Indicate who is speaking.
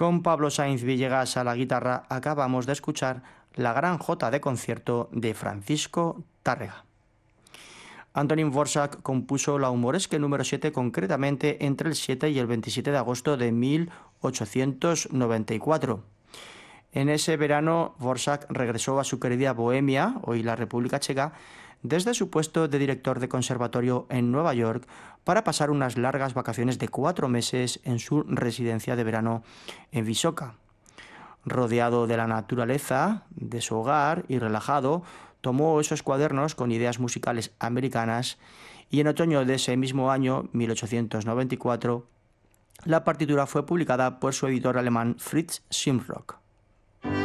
Speaker 1: Con Pablo Sainz Villegas a la guitarra acabamos de escuchar la gran jota de concierto de Francisco Tárrega. Antonín Dvořák compuso la humoresque número 7 concretamente entre el 7 y el 27 de agosto de 1894. En ese verano, Dvořák regresó a su querida Bohemia, hoy la República Checa, desde su puesto de director de conservatorio en Nueva York para pasar unas largas vacaciones de 4 meses en su residencia de verano en Vysoká. Rodeado de la naturaleza, de su hogar y relajado, tomó esos cuadernos con ideas musicales americanas y en otoño de ese mismo año, 1894, la partitura fue publicada por su editor alemán Fritz Simrock.